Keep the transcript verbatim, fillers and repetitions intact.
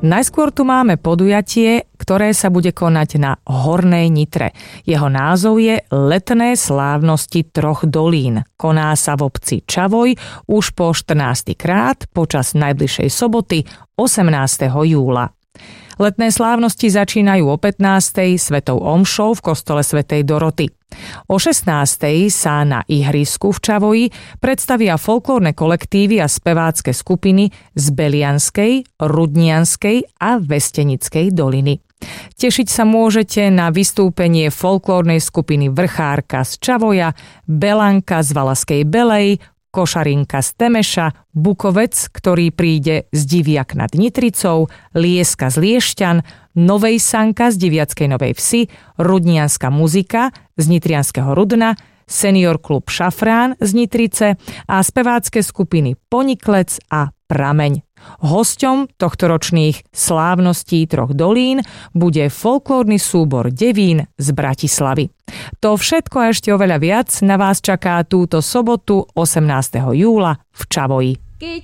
Najskôr tu máme podujatie, ktoré sa bude konať na Hornej Nitre. Jeho názov je Letné slávnosti troch dolín. Koná sa v obci Čavoj už po štrnásty krát počas najbližšej soboty osemnásteho júla. Letné slávnosti začínajú o pätnástej svetou omšou v kostole svätej Doroty. O šestnástej sa na ihrisku v Čavoji predstavia folklórne kolektívy a spevácke skupiny z Belianskej, Rudnianskej a Vestenickej doliny. Tešiť sa môžete na vystúpenie folklórnej skupiny Vrchárka z Čavoja, Belanka z Valaskej Belej, Košarinka z Temeša, Bukovec, ktorý príde z Diviak nad Nitricou, Lieska z Liešťan, Novej Sanka z Diviackej Novej Vsi, Rudnianska muzika z Nitrianskeho Rudna, Senior klub Šafrán z Nitrice a spevácke skupiny Poniklec a Prameň. Hosťom tohtoročných slávností troch dolín bude folklórny súbor Devín z Bratislavy. To všetko a ešte oveľa viac na vás čaká túto sobotu osemnásteho júla v Čavoji.